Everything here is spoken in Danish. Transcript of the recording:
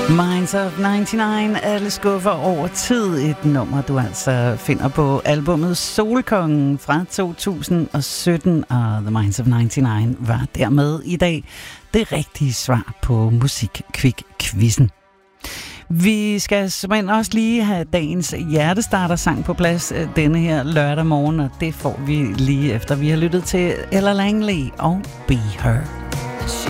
Minds of 99, alle skuffer over tid. Et nummer, du altså finder på albumet Solkongen fra 2017, og The Minds of 99 var dermed i dag det rigtige svar på Musikquick-quizzen. Vi skal simpelthen også lige have dagens hjertestarter-sang på plads denne her lørdag morgen, og det får vi lige efter vi har lyttet til Ella Langley og Be Her.